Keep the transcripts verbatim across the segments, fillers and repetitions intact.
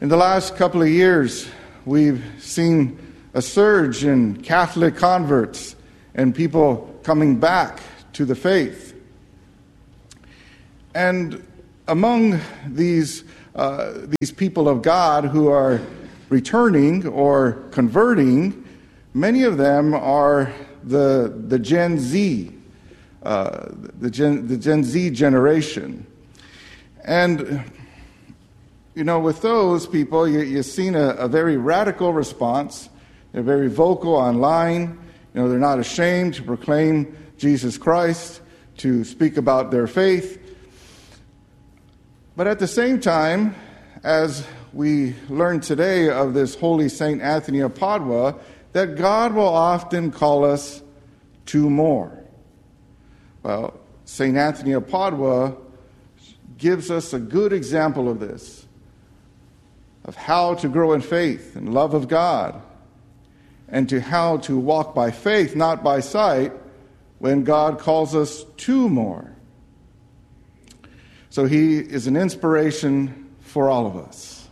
In the last couple of years, we've seen a surge in Catholic converts and people coming back to the faith. And among these uh, these people of God who are returning or converting, many of them are the the Gen Z, uh, the Gen the Gen Z generation, and you know, with those people, you, you've seen a, a very radical response. They're very vocal online. You know, they're not ashamed to proclaim Jesus Christ, to speak about their faith. But at the same time, as we learn today of this holy Saint Anthony of Padua, that God will often call us to more. Well, Saint Anthony of Padua gives us a good example of this, of how to grow in faith and love of God, and to how to walk by faith, not by sight, when God calls us to more. So he is an inspiration for all of us.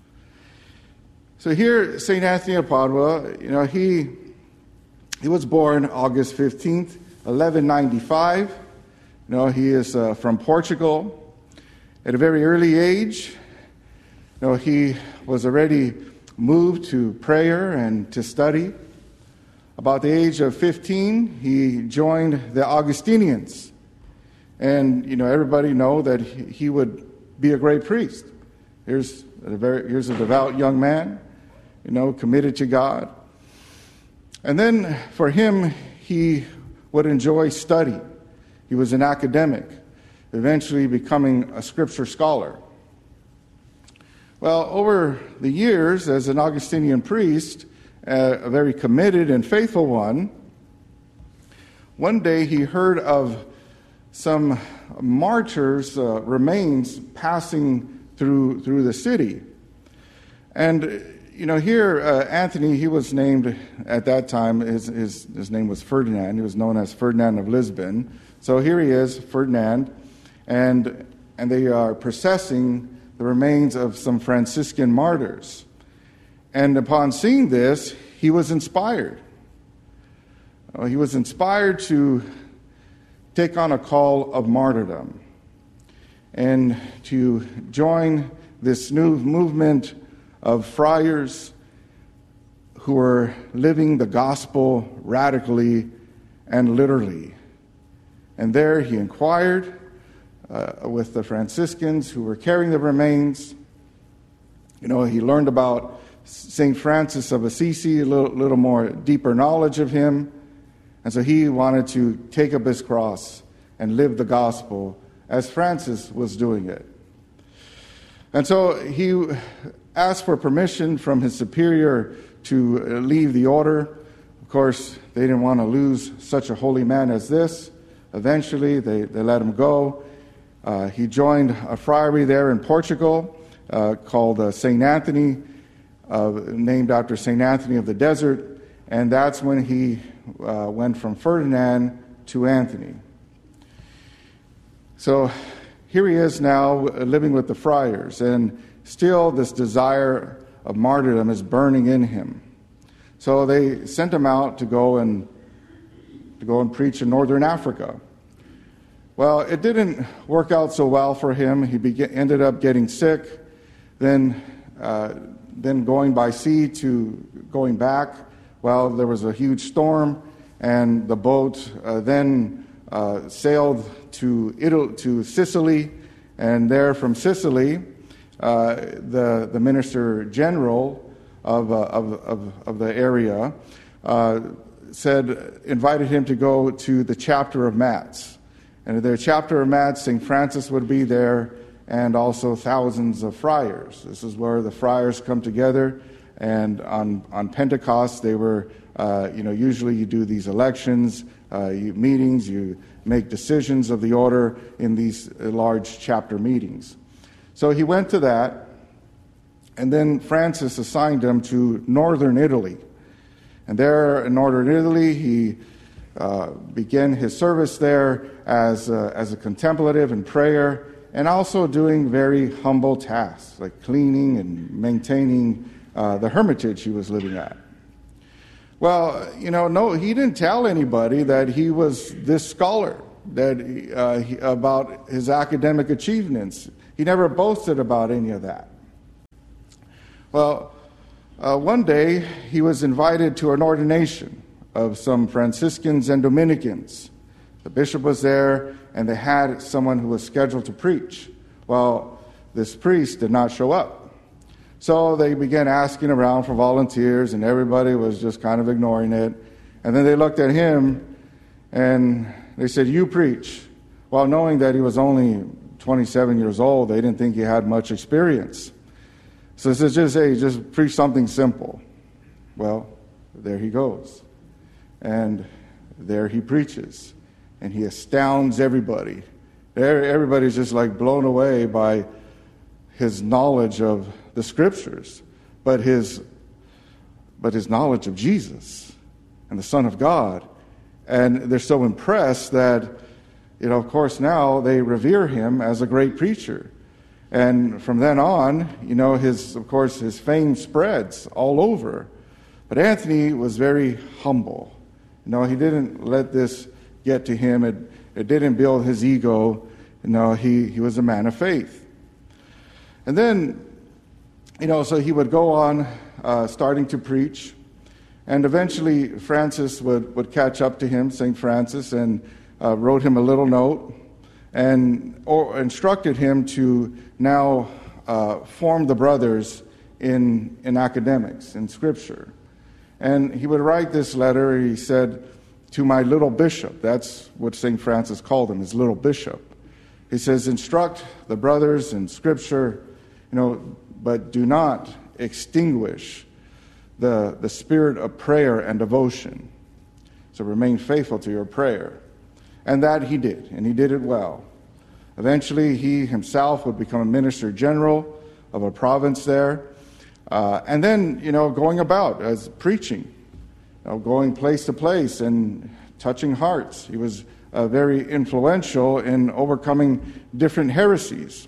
So here, Saint Anthony of Padua, you know, he he was born August fifteenth, eleven ninety-five. You know, he is uh, from Portugal. At a very early age, you know, he was already moved to prayer and to study. About the age of fifteen, he joined the Augustinians. And, you know, everybody know that he would be a great priest. Here's a very, here's a devout young man, you know, committed to God. And then for him, he would enjoy study. He was an academic, eventually becoming a scripture scholar. Well, over the years, as an Augustinian priest, uh, a very committed and faithful one, one day he heard of some martyrs' uh, remains passing through through the city. And, you know, here, uh, Anthony, he was named at that time, his, his, his name was Ferdinand. He was known as Ferdinand of Lisbon. So here he is, Ferdinand, and and they are processing the remains of some Franciscan martyrs. And upon seeing this, he was inspired. Uh, he was inspired to take on a call of martyrdom and to join this new movement of friars who are living the gospel radically and literally. And there he inquired uh, with the Franciscans who were carrying the remains. You know, he learned about Saint Francis of Assisi, a little, little more deeper knowledge of him. And so he wanted to take up his cross and live the gospel as Francis was doing it. And so he asked for permission from his superior to leave the order. Of course, they didn't want to lose such a holy man as this. Eventually, they, they let him go. Uh, he joined a friary there in Portugal uh, called uh, Saint Anthony, uh, named after Saint Anthony of the Desert. And that's when he uh, went from Ferdinand to Anthony. So here he is now living with the friars, and still this desire of martyrdom is burning in him. So they sent him out to go and to go and preach in northern Africa. Well, it didn't work out so well for him. He began, ended up getting sick, then uh, then going by sea to going back. Well, there was a huge storm, and the boat uh, then uh, sailed to Italy, to Sicily, and there from Sicily, uh, the the minister general of uh, of, of of the area uh, said invited him to go to the chapter of Metz, and at their chapter of Metz, Saint Francis would be there, and also thousands of friars. This is where the friars come together. And on, on Pentecost, they were, uh, you know, usually you do these elections, uh, you, meetings, you make decisions of the order in these uh, large chapter meetings. So he went to that, and then Francis assigned him to northern Italy. And there in northern Italy, he uh, began his service there as, uh, as a contemplative in prayer and also doing very humble tasks like cleaning and maintaining uh, the hermitage he was living at. Well, you know, no, he didn't tell anybody that he was this scholar, that uh, he, about his academic achievements. He never boasted about any of that. Well, uh, one day he was invited to an ordination of some Franciscans and Dominicans. The bishop was there, and they had someone who was scheduled to preach. Well, this priest did not show up. So they began asking around for volunteers, and everybody was just kind of ignoring it. And then they looked at him, and they said, "You preach." Well, knowing that he was only twenty-seven years old, they didn't think he had much experience. So they said, just, hey, just preach something simple. Well, there he goes. And there he preaches. And he astounds everybody. Everybody's just like blown away by his knowledge of the Scriptures, but his but his knowledge of Jesus and the Son of God. And they're so impressed that, you know, of course, now they revere him as a great preacher. And from then on, you know, his of course, his fame spreads all over. But Anthony was very humble. You know, he didn't let this get to him. It, it didn't build his ego. You know, he, he was a man of faith. And then, you know, so he would go on uh, starting to preach. And eventually Francis would, would catch up to him, Saint Francis, and uh, wrote him a little note and or instructed him to now uh, form the brothers in, in academics, in Scripture. And he would write this letter, he said, "To my little bishop." That's what Saint Francis called him, his little bishop. He says, "Instruct the brothers in Scripture, you know, but do not extinguish the, the spirit of prayer and devotion. So remain faithful to your prayer." And that he did, and he did it well. Eventually, he himself would become a minister general of a province there. Uh, and then, you know, going about as preaching, you know, going place to place and touching hearts. He was uh, very influential in overcoming different heresies.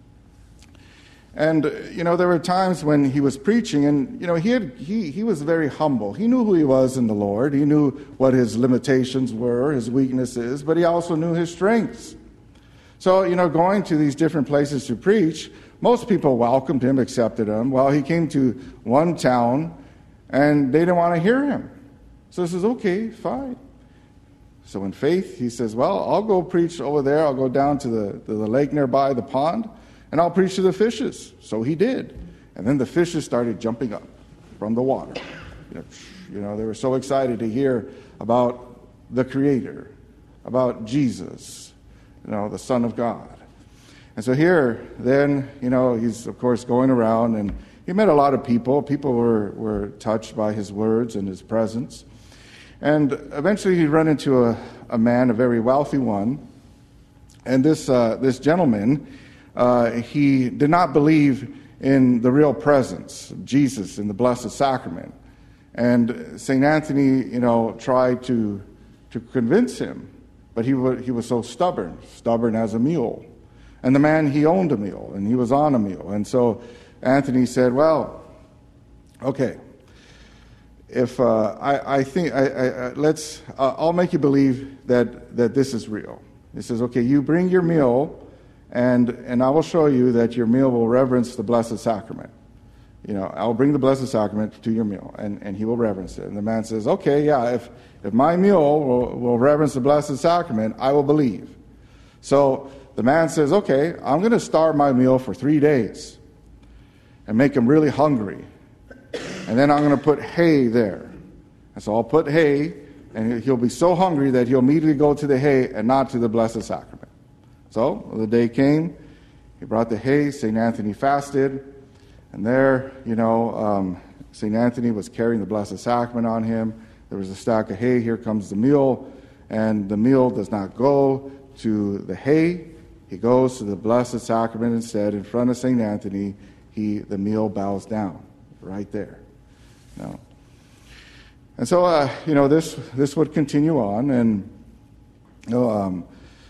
And, you know, there were times when he was preaching, and, you know, he had, he he was very humble. He knew who he was in the Lord. He knew what his limitations were, his weaknesses, but he also knew his strengths. So, you know, going to these different places to preach, most people welcomed him, accepted him. Well, he came to one town, and they didn't want to hear him. So he says, "Okay, fine." So in faith, he says, "Well, I'll go preach over there. I'll go down to the, to the lake nearby, the pond, and I'll preach to the fishes." So he did. And then the fishes started jumping up from the water. You know, you know, they were so excited to hear about the Creator, about Jesus, you know, the Son of God. And so here, then, you know, he's, of course, going around, and he met a lot of people. People were, were touched by his words and his presence. And eventually he ran into a, a man, a very wealthy one. And this uh, this gentleman, uh, he did not believe in the real presence of Jesus in the Blessed Sacrament. And Saint Anthony, you know, tried to to convince him, but he was, he was so stubborn, stubborn as a mule. And the man, he owned a mule, and he was on a mule. And so Anthony said, "Well, okay, if uh, I, I think, I, I, let's, uh, I'll make you believe that, that this is real." He says, "Okay, you bring your meal, and and I will show you that your meal will reverence the Blessed Sacrament. You know, I'll bring the Blessed Sacrament to your meal, and, and he will reverence it." And the man says, "Okay, yeah, if, if my meal will, will reverence the Blessed Sacrament, I will believe." So the man says, "Okay, I'm going to starve my meal for three days and make him really hungry. And then I'm going to put hay there. And so I'll put hay, and he'll be so hungry that he'll immediately go to the hay and not to the Blessed Sacrament." So the day came, he brought the hay, Saint Anthony fasted, and there, you know, um, Saint Anthony was carrying the Blessed Sacrament on him. There was a stack of hay, here comes the meal, and the meal does not go to the hay. He goes to the Blessed Sacrament instead. In front of Saint Anthony, he the meal bows down right there. You know. And so, uh, you know, this this would continue on, and you know, um,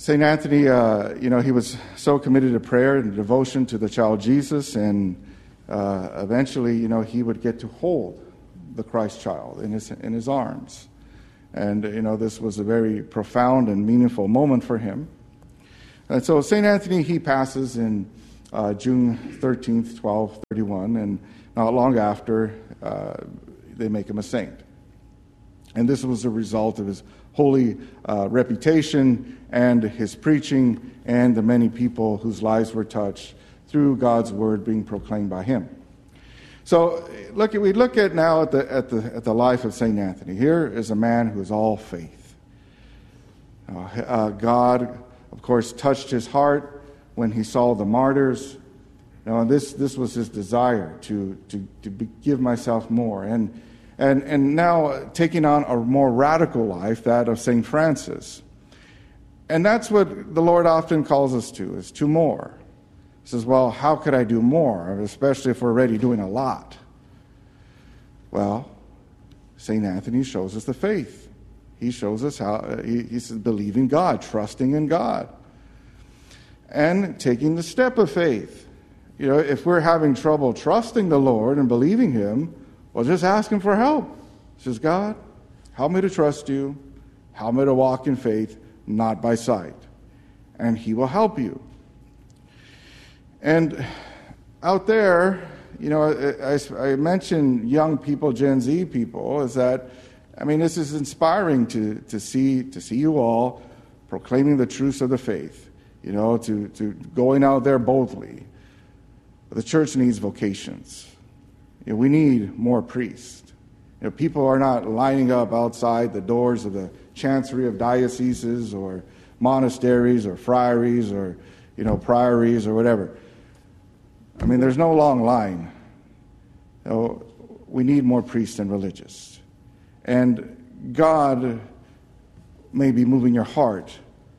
Saint Anthony, uh, you know, he was so committed to prayer and devotion to the child Jesus, and uh, eventually, you know, he would get to hold the Christ child in his in his arms. And, you know, this was a very profound and meaningful moment for him. And so Saint Anthony, he passes in uh, June thirteenth, twelve thirty-one, and not long after, uh, they make him a saint. And this was a result of his holy uh, reputation and his preaching and the many people whose lives were touched through God's word being proclaimed by him. So look, we look at now at the at the at the life of Saint Anthony. Here is a man who is all faith. Uh, uh, God, of course, touched his heart when he saw the martyrs. You know, this this was his desire to to to be, give myself more, and and and now taking on a more radical life, that of Saint Francis. And that's what the Lord often calls us to, is to more. He says, well, how could I do more, especially if we're already doing a lot? Well, Saint Anthony shows us the faith. He shows us how, uh, he, he says, believing God, trusting in God, and taking the step of faith. You know, if we're having trouble trusting the Lord and believing him, well, just ask him for help. He says, God, help me to trust you, help me to walk in faith, not by sight. And he will help you. And out there, you know, I, I mentioned young people, Gen Z people, is that, I mean, this is inspiring to, to see to see you all proclaiming the truths of the faith, you know, to, to going out there boldly. The church needs vocations. You know, we need more priests. You know, people are not lining up outside the doors of the chancery of dioceses or monasteries or friaries or, you know, priories or whatever. I mean, there's no long line. You know, we need more priests and religious. And God may be moving your heart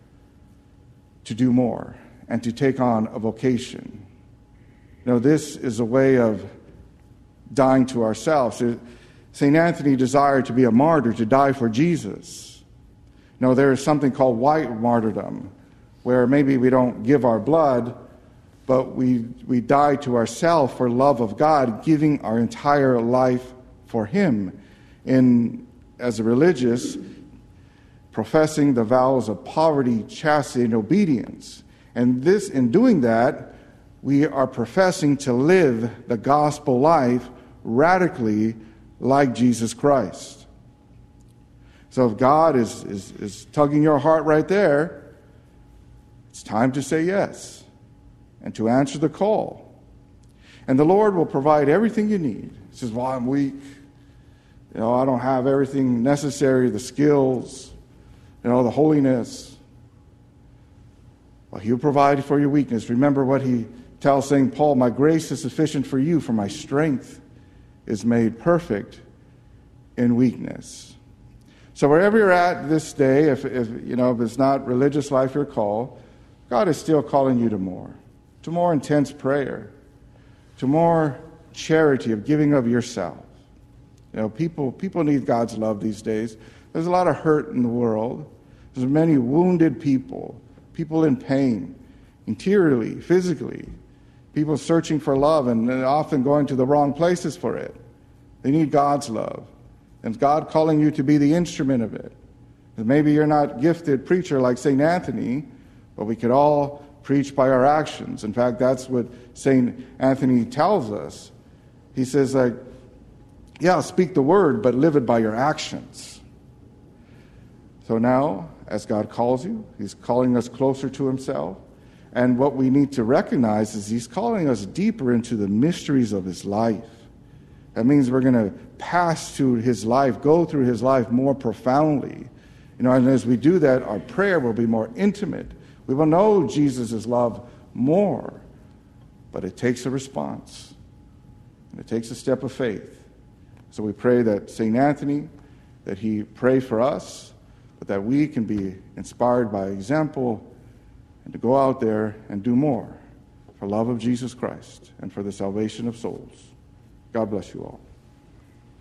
to do more and to take on a vocation. You know, this is a way of dying to ourselves. Saint Anthony desired to be a martyr, to die for Jesus. You know, there is something called white martyrdom, where maybe we don't give our blood, but we we die to ourselves for love of God, giving our entire life for him. In as a religious, professing the vows of poverty, chastity, and obedience. And this, in doing that, we are professing to live the gospel life radically like Jesus Christ. So if God is, is, is tugging your heart right there, it's time to say yes and to answer the call. And the Lord will provide everything you need. He says, well, I'm weak. You know, I don't have everything necessary, the skills, you know, the holiness. Well, he'll provide for your weakness. Remember what he tells Saint Paul, my grace is sufficient for you, for my strength is made perfect in weakness. So wherever you're at this day, if, if you know if it's not religious life your call, God is still calling you to more, to more intense prayer, to more charity of giving of yourself. You know, people people need God's love these days. There's a lot of hurt in the world. There's many wounded people, people in pain, interiorly, physically, people searching for love and often going to the wrong places for it. They need God's love. And God calling you to be the instrument of it. And maybe you're not a gifted preacher like Saint Anthony, but we could all preach by our actions. In fact, that's what Saint Anthony tells us. He says, like, yeah, speak the word, but live it by your actions. So now, as God calls you, he's calling us closer to himself. And what we need to recognize is he's calling us deeper into the mysteries of his life. That means we're going to pass through his life, go through his life more profoundly. You know, and as we do that, our prayer will be more intimate. We will know Jesus' love more. But it takes a response. And it takes a step of faith. So we pray that Saint Anthony, that he pray for us, but that we can be inspired by example and to go out there and do more for love of Jesus Christ and for the salvation of souls. God bless you all.